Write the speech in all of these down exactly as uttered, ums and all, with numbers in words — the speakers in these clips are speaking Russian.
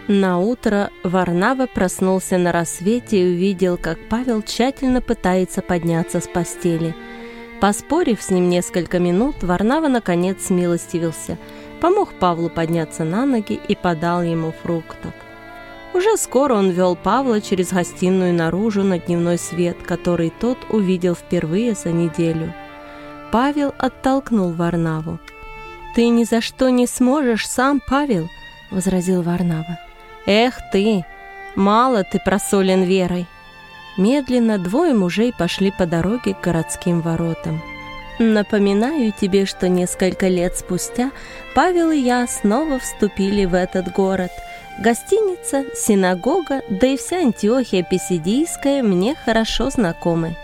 Наутро Варнава проснулся на рассвете и увидел, как Павел тщательно пытается подняться с постели. Поспорив с ним несколько минут, Варнава наконец смилостивился, помог Павлу подняться на ноги и подал ему фруктов. Уже скоро он вел Павла через гостиную наружу на дневной свет, который тот увидел впервые за неделю. Павел оттолкнул Варнаву. «Ты ни за что не сможешь сам, Павел», — возразил Варнава. «Эх ты, мало ты просолен верой». Медленно двое мужей пошли по дороге к городским воротам. «Напоминаю тебе, что несколько лет спустя Павел и я снова вступили в этот город. Гостиница, синагога, да и вся Антиохия Писидийская мне хорошо знакомы.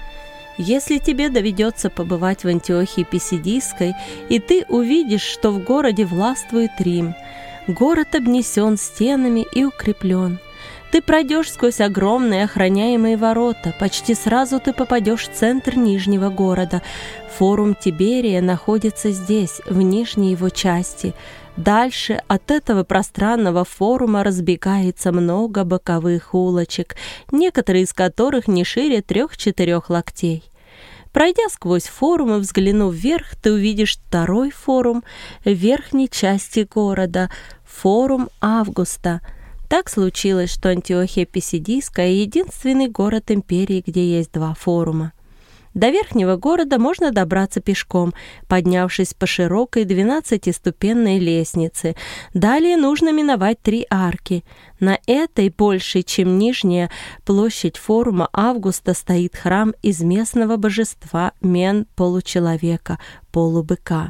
Если тебе доведется побывать в Антиохии Писидийской, и ты увидишь, что в городе властвует Рим, город обнесен стенами и укреплен. Ты пройдешь сквозь огромные охраняемые ворота, почти сразу ты попадешь в центр Нижнего города. Форум Тиберия находится здесь, в нижней его части. Дальше от этого пространного форума разбегается много боковых улочек, некоторые из которых не шире трех-четырех локтей. Пройдя сквозь форум и взглянув вверх, ты увидишь второй форум в верхней части города, форум Августа. Так случилось, что Антиохия Писидийская — единственный город империи, где есть два форума. До верхнего города можно добраться пешком, поднявшись по широкой двенадцатиступенной лестнице. Далее нужно миновать три арки. На этой, большей, чем нижняя, площадь форума Августа стоит храм из местного божества Мен-получеловека, полубыка.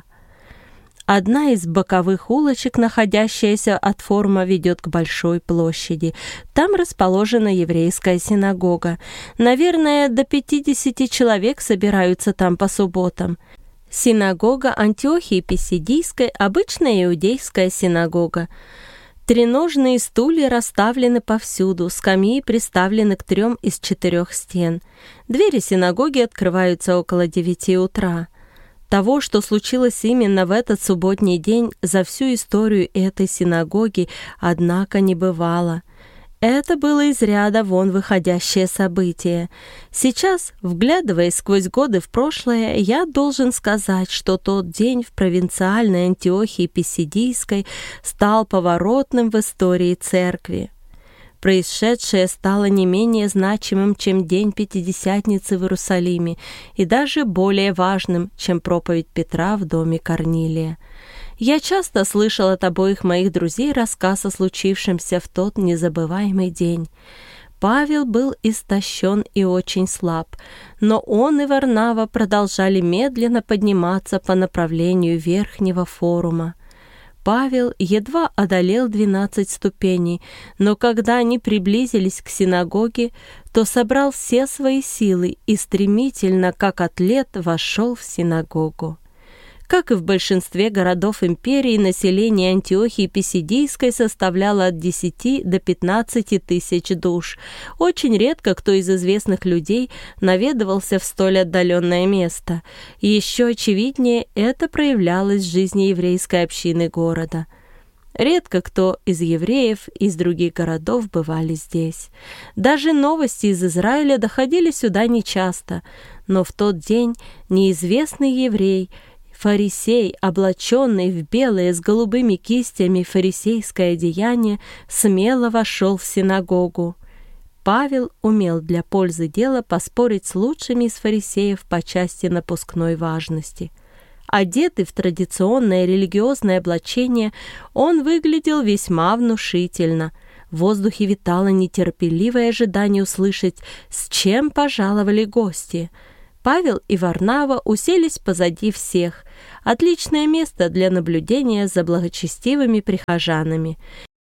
Одна из боковых улочек, находящаяся от форума, ведет к большой площади. Там расположена еврейская синагога. Наверное, до пятидесяти человек собираются там по субботам. Синагога Антиохии Писидийской – обычная иудейская синагога. Треножные стулья расставлены повсюду, скамьи приставлены к трем из четырех стен. Двери синагоги открываются около девяти утра. Того, что случилось именно в этот субботний день, за всю историю этой синагоги, однако, не бывало. Это было из ряда вон выходящее событие. Сейчас, вглядываясь сквозь годы в прошлое, я должен сказать, что тот день в провинциальной Антиохии Писидийской стал поворотным в истории церкви. Происшедшее стало не менее значимым, чем день Пятидесятницы в Иерусалиме, и даже более важным, чем проповедь Петра в доме Корнилия. Я часто слышал от обоих моих друзей рассказ о случившемся в тот незабываемый день. Павел был истощен и очень слаб, но он и Варнава продолжали медленно подниматься по направлению верхнего форума. Павел едва одолел двенадцать ступеней, но когда они приблизились к синагоге, то собрал все свои силы и стремительно, как атлет, вошел в синагогу. Как и в большинстве городов империи, население Антиохии Писидийской составляло от десяти до пятнадцати тысяч душ. Очень редко кто из известных людей наведывался в столь отдаленное место. И еще очевиднее это проявлялось в жизни еврейской общины города. Редко кто из евреев из других городов бывали здесь. Даже новости из Израиля доходили сюда нечасто, но в тот день неизвестный еврей, фарисей, облаченный в белое с голубыми кистями фарисейское одеяние, смело вошел в синагогу. Павел умел для пользы дела поспорить с лучшими из фарисеев по части напускной важности. Одетый в традиционное религиозное облачение, он выглядел весьма внушительно. В воздухе витало нетерпеливое ожидание услышать, с чем пожаловали гости. Павел и Варнава уселись позади всех. Отличное место для наблюдения за благочестивыми прихожанами.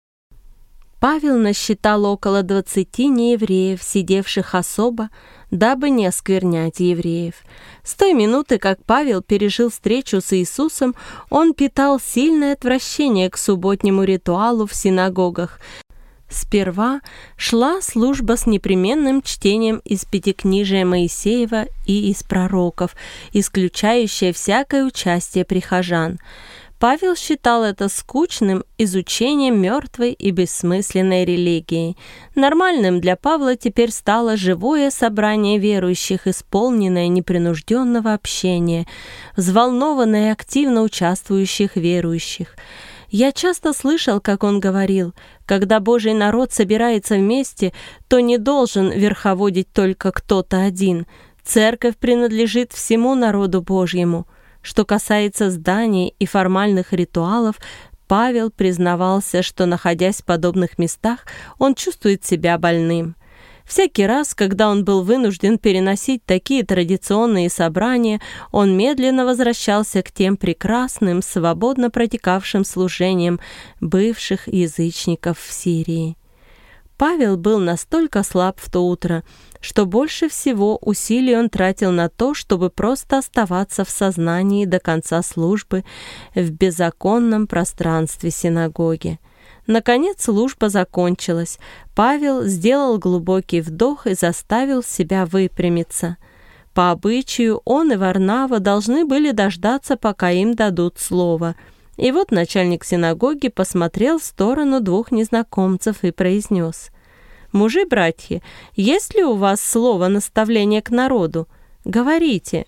Павел насчитал около двадцати неевреев, сидевших особо, дабы не осквернять евреев. С той минуты, как Павел пережил встречу с Иисусом, он питал сильное отвращение к субботнему ритуалу в синагогах. Сперва шла служба с непременным чтением из Пятикнижия Моисеева и из пророков, исключающая всякое участие прихожан. Павел считал это скучным изучением мертвой и бессмысленной религии. Нормальным для Павла теперь стало живое собрание верующих, исполненное непринужденного общения, взволнованное и активно участвующих верующих. Я часто слышал, как он говорил, когда Божий народ собирается вместе, то не должен верховодить только кто-то один. Церковь принадлежит всему народу Божьему. Что касается зданий и формальных ритуалов, Павел признавался, что, находясь в подобных местах, он чувствует себя больным. Всякий раз, когда он был вынужден переносить такие традиционные собрания, он медленно возвращался к тем прекрасным, свободно протекавшим служениям бывших язычников в Сирии. Павел был настолько слаб в то утро, что больше всего усилий он тратил на то, чтобы просто оставаться в сознании до конца службы в беззаконном пространстве синагоги. Наконец служба закончилась. Павел сделал глубокий вдох и заставил себя выпрямиться. По обычаю он и Варнава должны были дождаться, пока им дадут слово. И вот начальник синагоги посмотрел в сторону двух незнакомцев и произнес: «Мужи-братья, есть ли у вас слово наставления к народу? Говорите».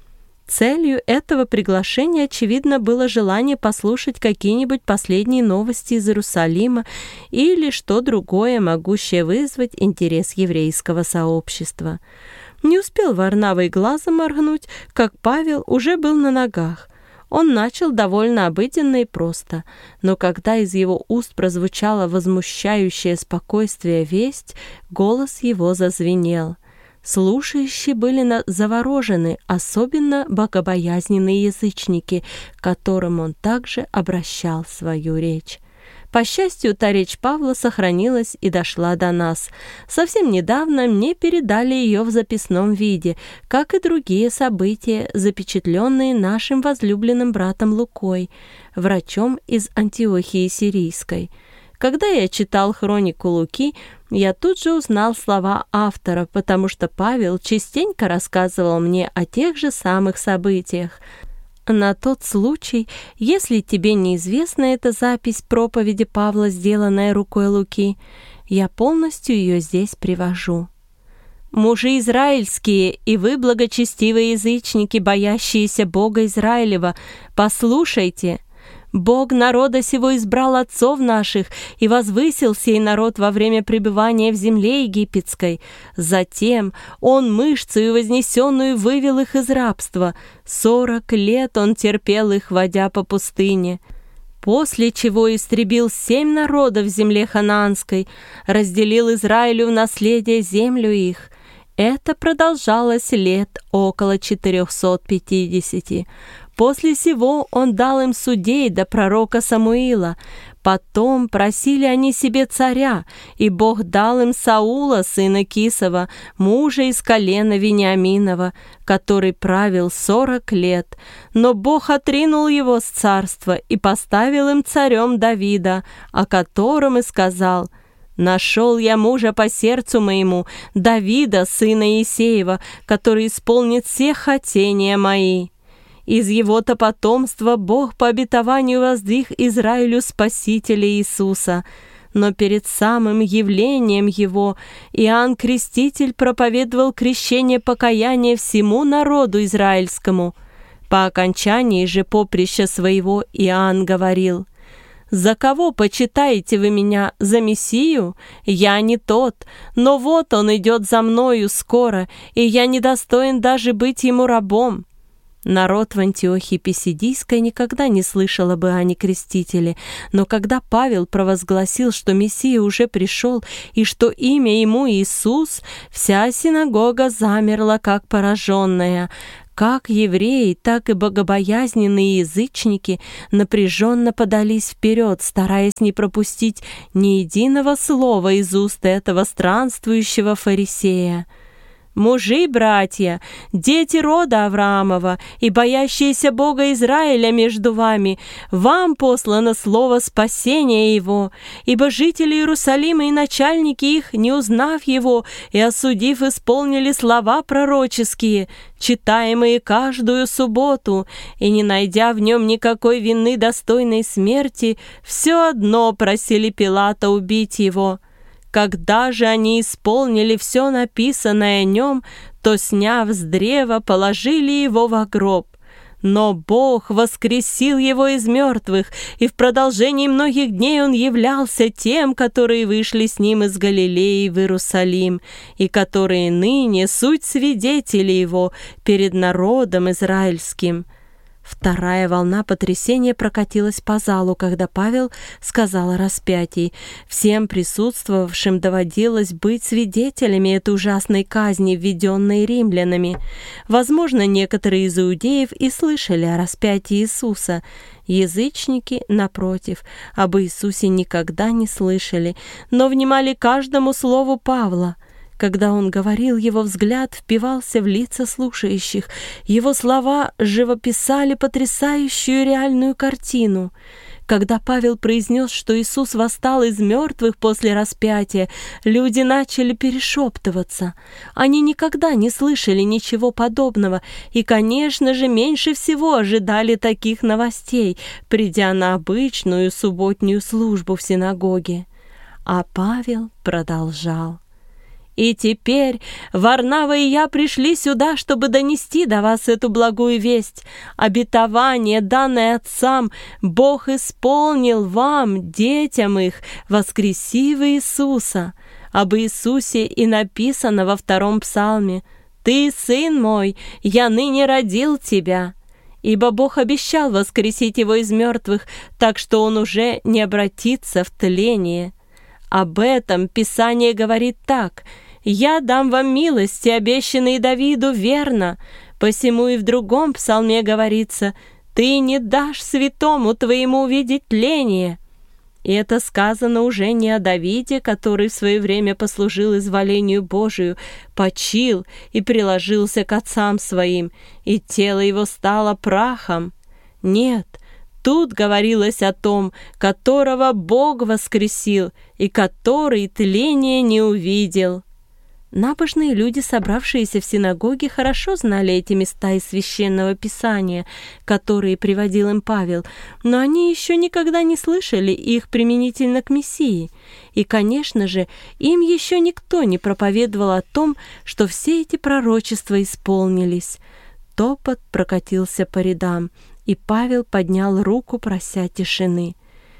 Целью этого приглашения, очевидно, было желание послушать какие-нибудь последние новости из Иерусалима или что другое, могущее вызвать интерес еврейского сообщества. Не успел Варнава и глазом моргнуть, как Павел уже был на ногах. Он начал довольно обыденно и просто, но когда из его уст прозвучала возмущающее спокойствие весть, голос его зазвенел. Слушающие были заворожены, особенно богобоязненные язычники, к которым он также обращал свою речь. По счастью, та речь Павла сохранилась и дошла до нас. Совсем недавно мне передали ее в записном виде, как и другие события, запечатленные нашим возлюбленным братом Лукой, врачом из Антиохии Сирийской. Когда я читал хронику Луки, я тут же узнал слова автора, потому что Павел частенько рассказывал мне о тех же самых событиях. На тот случай, если тебе неизвестна эта запись проповеди Павла, сделанная рукой Луки, я полностью ее здесь привожу. «Мужи израильские, и вы, благочестивые язычники, боящиеся Бога Израилева, послушайте! Бог народа сего избрал отцов наших и возвысил сей народ во время пребывания в земле египетской. Затем Он мышцею вознесенную вывел их из рабства. Сорок лет Он терпел их, водя по пустыне. После чего истребил семь народов в земле ханаанской, разделил Израилю в наследие землю их. Это продолжалось лет около четырехсот пятидесяти. После сего он дал им судей до пророка Самуила. Потом просили они себе царя, и Бог дал им Саула, сына Кисова, мужа из колена Вениаминова, который правил сорок лет. Но Бог отринул его с царства и поставил им царем Давида, о котором и сказал: «Нашел я мужа по сердцу моему, Давида, сына Иисеева, который исполнит все хотения мои». Из его-то потомства Бог по обетованию воздвиг Израилю Спасителя Иисуса. Но перед самым явлением Его Иоанн Креститель проповедовал крещение покаяния всему народу израильскому. По окончании же поприща своего Иоанн говорил: «За кого почитаете вы меня? За Мессию? Я не тот, но вот он идет за мною скоро, и я недостоин даже быть ему рабом». Народ в Антиохии Писидийской никогда не слышал об Иоанне Крестителе, но когда Павел провозгласил, что Мессия уже пришел и что имя ему Иисус, вся синагога замерла, как пораженная. Как евреи, так и богобоязненные язычники напряженно подались вперед, стараясь не пропустить ни единого слова из уст этого странствующего фарисея. Мужи, братья, дети рода Авраамова и боящиеся Бога Израиля между вами, вам послано слово спасения Его, ибо жители Иерусалима и начальники их, не узнав Его и осудив, исполнили слова пророческие, читаемые каждую субботу, и, не найдя в нем никакой вины достойной смерти, все одно просили Пилата убить Его. Когда же они исполнили все написанное о нем, то, сняв с древа, положили его во гроб. Но Бог воскресил его из мертвых, и в продолжении многих дней он являлся тем, которые вышли с ним из Галилеи в Иерусалим, и которые ныне суть свидетели его перед народом израильским». Вторая волна потрясения прокатилась по залу, когда Павел сказал о распятии. Всем присутствовавшим доводилось быть свидетелями этой ужасной казни, введенной римлянами. Возможно, некоторые из иудеев и слышали о распятии Иисуса. Язычники, напротив, об Иисусе никогда не слышали, но внимали каждому слову Павла. Когда он говорил, его взгляд впивался в лица слушающих. Его слова живописали потрясающую реальную картину. Когда Павел произнес, что Иисус восстал из мертвых после распятия, люди начали перешептываться. Они никогда не слышали ничего подобного и, конечно же, меньше всего ожидали таких новостей, придя на обычную субботнюю службу в синагоге. А Павел продолжал. «И теперь Варнава и я пришли сюда, чтобы донести до вас эту благую весть. Обетование, данное отцам, Бог исполнил вам, детям их, воскресив Иисуса. Об Иисусе и написано во втором псалме: «Ты, сын мой, я ныне родил тебя». Ибо Бог обещал воскресить его из мертвых, так что он уже не обратится в тление. Об этом Писание говорит так: «Я дам вам милости, обещанные Давиду, верно». Посему и в другом псалме говорится: «Ты не дашь святому твоему увидеть тление». И это сказано уже не о Давиде, который в свое время послужил изволению Божию, почил и приложился к отцам своим, и тело его стало прахом. Нет, тут говорилось о том, которого Бог воскресил, и который тление не увидел. Набожные люди, собравшиеся в синагоге, хорошо знали эти места из Священного Писания, которые приводил им Павел, но они еще никогда не слышали их применительно к Мессии. И, конечно же, им еще никто не проповедовал о том, что все эти пророчества исполнились. Топот прокатился по рядам, и Павел поднял руку, прося тишины.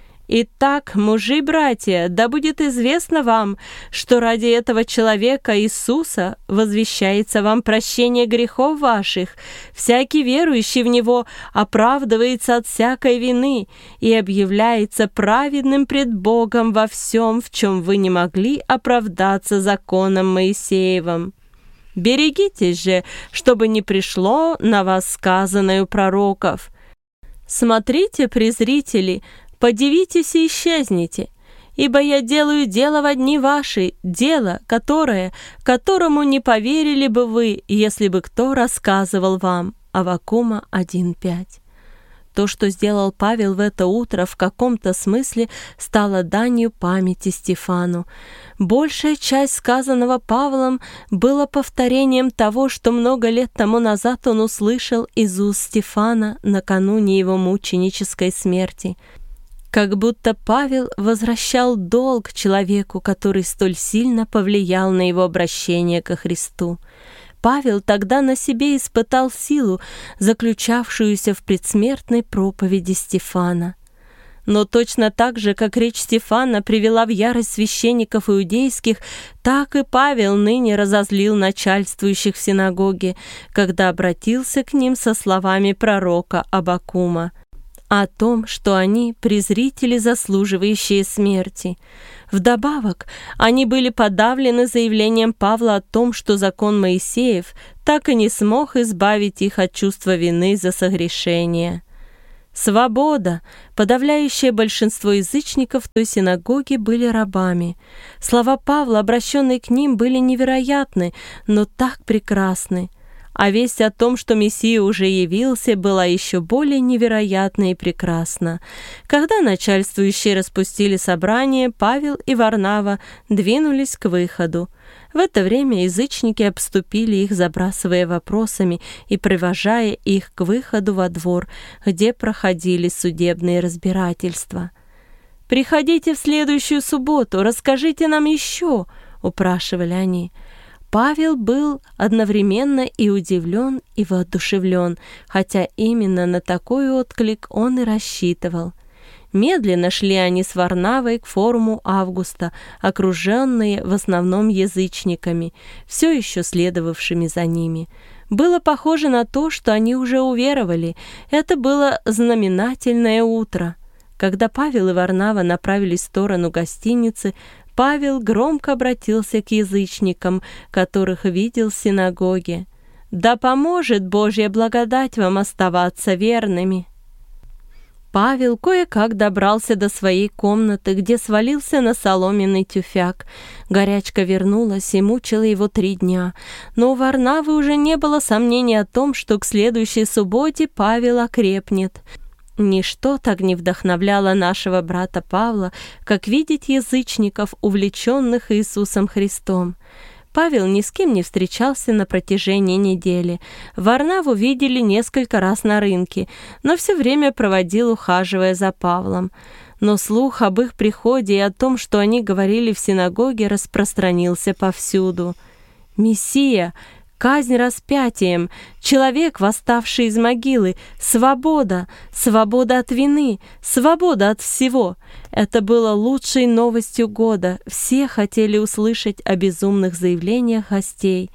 «Итак, мужи-братья, да будет известно вам, что ради этого человека Иисуса возвещается вам прощение грехов ваших. Всякий верующий в Него оправдывается от всякой вины и объявляется праведным пред Богом во всем, в чем вы не могли оправдаться законом Моисеевым. Берегитесь же, чтобы не пришло на вас сказанное у пророков. Смотрите, презрители, подивитесь и исчезните, ибо я делаю дело во дни ваши, дело, которое, которому не поверили бы вы, если бы кто рассказывал вам». Аввакума один пять. То, что сделал Павел в это утро, в каком-то смысле стало данью памяти Стефану. Большая часть сказанного Павлом было повторением того, что много лет тому назад он услышал из уст Стефана накануне его мученической смерти. Как будто Павел возвращал долг человеку, который столь сильно повлиял на его обращение ко Христу. Павел тогда на себе испытал силу, заключавшуюся в предсмертной проповеди Стефана. Но точно так же, как речь Стефана привела в ярость священников иудейских, так и Павел ныне разозлил начальствующих в синагоге, когда обратился к ним со словами пророка Аввакума о том, что они презрители, заслуживающие смерти. Вдобавок, они были подавлены заявлением Павла о том, что закон Моисеев так и не смог избавить их от чувства вины за согрешение. Свобода! Подавляющее большинство язычников в той синагоге были рабами. Слова Павла, обращенные к ним, были невероятны, но так прекрасны. А весть о том, что Мессия уже явился, была еще более невероятна и прекрасна. Когда начальствующие распустили собрание, Павел и Варнава двинулись к выходу. В это время язычники обступили их, забрасывая вопросами и провожая их к выходу во двор, где проходили судебные разбирательства. «Приходите в следующую субботу, расскажите нам еще», — упрашивали они. Павел был одновременно и удивлен, и воодушевлен, хотя именно на такой отклик он и рассчитывал. Медленно шли они с Варнавой к форуму Августа, окруженные в основном язычниками, все еще следовавшими за ними. Было похоже на то, что они уже уверовали. Это было знаменательное утро. Когда Павел и Варнава направились в сторону гостиницы, Павел громко обратился к язычникам, которых видел в синагоге. «Да поможет Божья благодать вам оставаться верными!» Павел кое-как добрался до своей комнаты, где свалился на соломенный тюфяк. Горячка вернулась и мучила его три дня. Но у Варнавы уже не было сомнений о том, что к следующей субботе Павел окрепнет. Ничто так не вдохновляло нашего брата Павла, как видеть язычников, увлеченных Иисусом Христом. Павел ни с кем не встречался на протяжении недели. Варнаву видели несколько раз на рынке, но все время проводил, ухаживая за Павлом. Но слух об их приходе и о том, что они говорили в синагоге, распространился повсюду. «Мессия! Казнь распятием! Человек, восставший из могилы! Свобода! Свобода от вины! Свобода от всего!» Это было лучшей новостью года. Все хотели услышать о безумных заявлениях гостей.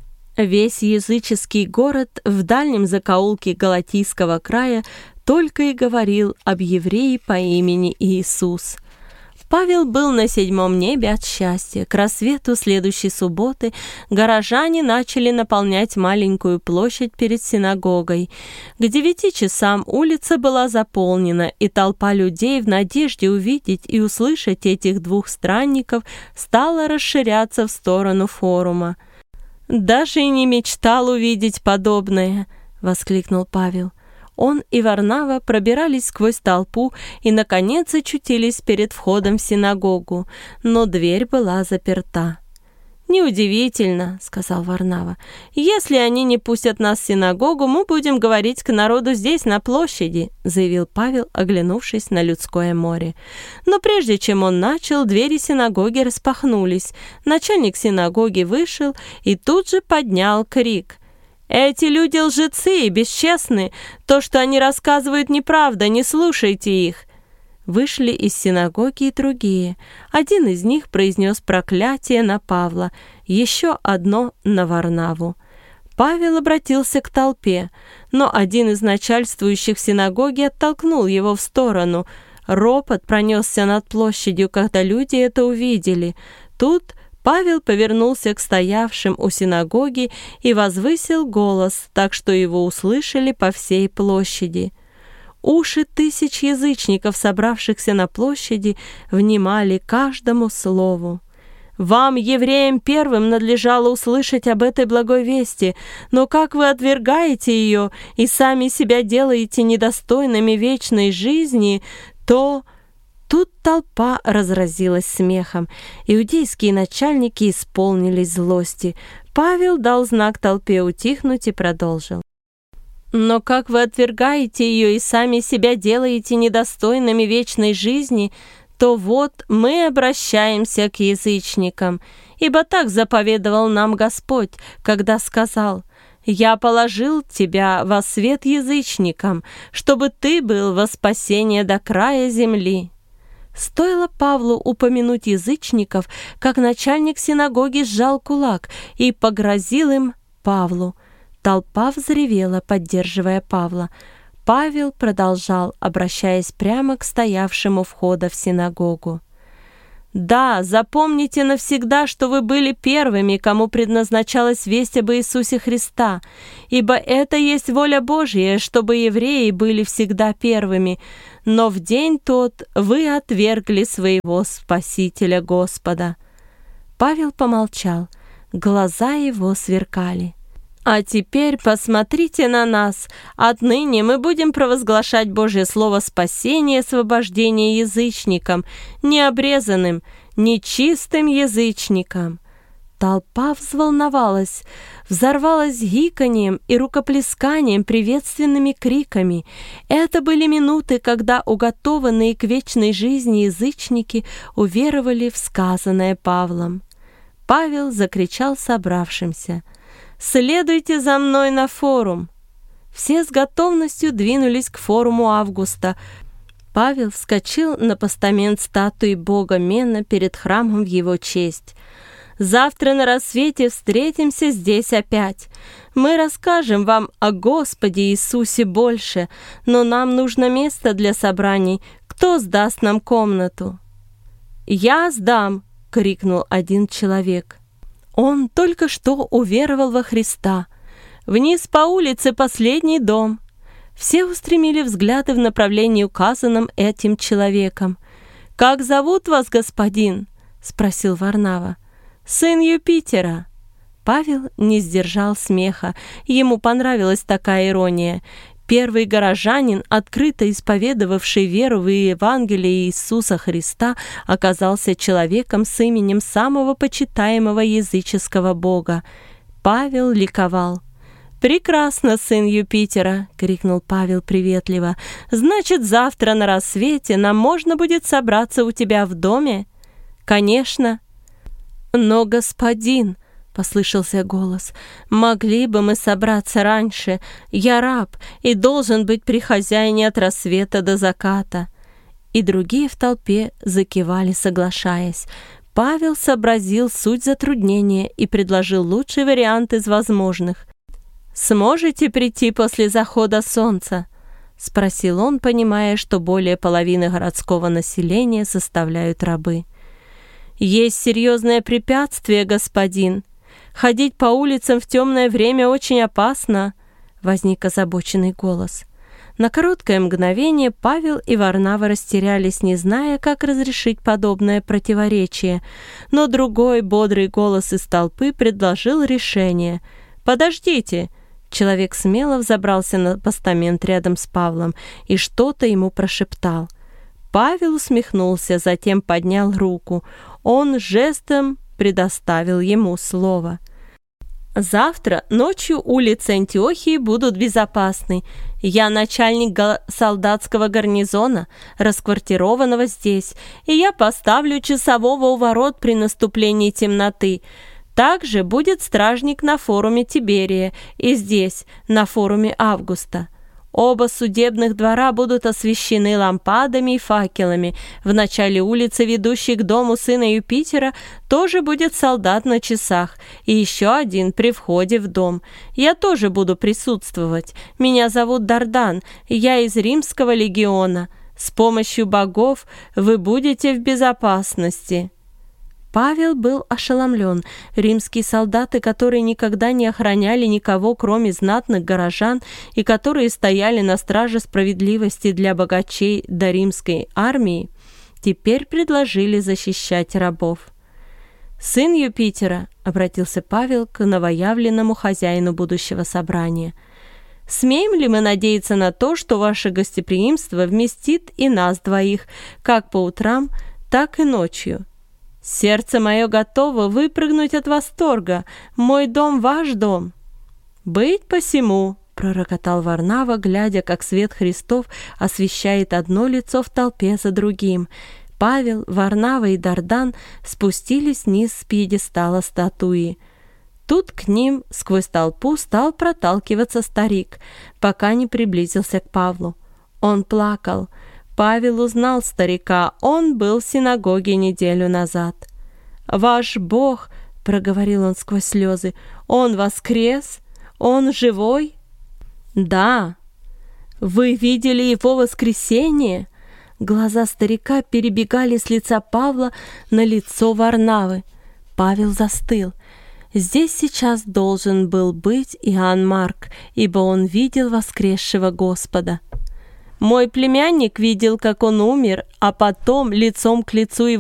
Весь языческий город в дальнем закоулке Галатийского края только и говорил об еврее по имени Иисус. Павел был на седьмом небе от счастья. К рассвету следующей субботы горожане начали наполнять маленькую площадь перед синагогой. К девяти часам улица была заполнена, и толпа людей в надежде увидеть и услышать этих двух странников стала расширяться в сторону форума. «Даже и не мечтал увидеть подобное!» — воскликнул Павел. Он и Варнава пробирались сквозь толпу и, наконец, очутились перед входом в синагогу, но дверь была заперта. «Неудивительно», — сказал Варнава. «Если они не пустят нас в синагогу, мы будем говорить к народу здесь, на площади», — заявил Павел, оглянувшись на людское море. Но прежде чем он начал, двери синагоги распахнулись. Начальник синагоги вышел и тут же поднял крик. «Эти люди лжецы и бесчестны. То, что они рассказывают, неправда, не слушайте их». Вышли из синагоги и другие. Один из них произнес проклятие на Павла, еще одно на Варнаву. Павел обратился к толпе, но один из начальствующих в синагоге оттолкнул его в сторону. Ропот пронесся над площадью, когда люди это увидели. Тут Павел повернулся к стоявшим у синагоги и возвысил голос, так что его услышали по всей площади. Уши тысяч язычников, собравшихся на площади, внимали каждому слову. «Вам, евреям, первым надлежало услышать об этой благой вести, но как вы отвергаете ее и сами себя делаете недостойными вечной жизни, то...» Тут толпа разразилась смехом. Иудейские начальники исполнились злости. Павел дал знак толпе утихнуть и продолжил. «Но как вы отвергаете ее и сами себя делаете недостойными вечной жизни, то вот мы обращаемся к язычникам, ибо так заповедовал нам Господь, когда сказал: «Я положил тебя во свет язычникам, чтобы ты был во спасение до края земли». Стоило Павлу упомянуть язычников, как начальник синагоги сжал кулак и погрозил им Павлу. Толпа взревела, поддерживая Павла. Павел продолжал, обращаясь прямо к стоявшему входа в синагогу. Да, запомните навсегда, что вы были первыми, кому предназначалась весть об Иисусе Христа, ибо это есть воля Божья, чтобы евреи были всегда первыми, но в день тот вы отвергли своего Спасителя Господа». Павел помолчал, глаза его сверкали. «А теперь посмотрите на нас. Отныне мы будем провозглашать Божье слово спасения и освобождения язычникам, необрезанным, нечистым язычникам». Толпа взволновалась, взорвалась гиканьем и рукоплесканием, приветственными криками. Это были минуты, когда уготованные к вечной жизни язычники уверовали в сказанное Павлом. Павел закричал собравшимся: «Следуйте за мной на форум!» Все с готовностью двинулись к форуму Августа. Павел вскочил на постамент статуи бога Мена перед храмом в его честь. «Завтра на рассвете встретимся здесь опять. Мы расскажем вам о Господе Иисусе больше, но нам нужно место для собраний. Кто сдаст нам комнату?» «Я сдам!» — крикнул один человек. Он только что уверовал во Христа. Вниз по улице последний дом. Все устремили взгляды в направлении, указанном этим человеком. «Как зовут вас, господин?» — спросил Варнава. «Сын Юпитера». Павел не сдержал смеха. Ему понравилась такая ирония. Первый горожанин, открыто исповедовавший веру в Евангелие Иисуса Христа, оказался человеком с именем самого почитаемого языческого бога. Павел ликовал. «Прекрасно, сын Юпитера!» — крикнул Павел приветливо. «Значит, завтра на рассвете нам можно будет собраться у тебя в доме?» «Конечно!» «Но, господин!» — послышался голос. «Могли бы мы собраться раньше? Я раб и должен быть при хозяине от рассвета до заката». И другие в толпе закивали, соглашаясь. Павел сообразил суть затруднения и предложил лучший вариант из возможных. «Сможете прийти после захода солнца?» — спросил он, понимая, что более половины городского населения составляют рабы. «Есть серьезное препятствие, господин. Ходить по улицам в темное время очень опасно», — возник озабоченный голос. На короткое мгновение Павел и Варнава растерялись, не зная, как разрешить подобное противоречие, но другой бодрый голос из толпы предложил решение. «Подождите!» Человек смело взобрался на постамент рядом с Павлом и что-то ему прошептал. Павел усмехнулся, затем поднял руку. Он жестом предоставил ему слово. «Завтра ночью улицы Антиохии будут безопасны. Я начальник солдатского гарнизона, расквартированного здесь, и я поставлю часового у ворот при наступлении темноты. Также будет стражник на форуме Тиберия и здесь, на форуме Августа. Оба судебных двора будут освещены лампадами и факелами. В начале улицы, ведущей к дому сына Юпитера, тоже будет солдат на часах, и еще один при входе в дом. Я тоже буду присутствовать. Меня зовут Дардан, я из Римского легиона. С помощью богов вы будете в безопасности». Павел был ошеломлен. Римские солдаты, которые никогда не охраняли никого, кроме знатных горожан, и которые стояли на страже справедливости для богачей до римской армии, теперь предложили защищать рабов. «Сын Юпитера», — обратился Павел к новоявленному хозяину будущего собрания, — «смеем ли мы надеяться на то, что ваше гостеприимство вместит и нас двоих, как по утрам, так и ночью? Сердце мое готово выпрыгнуть от восторга. Мой дом — ваш дом». «Быть посему», — пророкотал Варнава, глядя, как свет Христов освещает одно лицо в толпе за другим. Павел, Варнава и Дардан спустились вниз с пьедестала статуи. Тут к ним сквозь толпу стал проталкиваться старик, пока не приблизился к Павлу. Он плакал. Павел узнал старика, он был в синагоге неделю назад. «Ваш Бог», — проговорил он сквозь слезы, — «Он воскрес? Он живой?» «Да». «Вы видели его воскресение?» Глаза старика перебегали с лица Павла на лицо Варнавы. Павел застыл. Здесь сейчас должен был быть Иоанн Марк, ибо он видел воскресшего Господа. «Мой племянник видел, как он умер, а потом лицом к лицу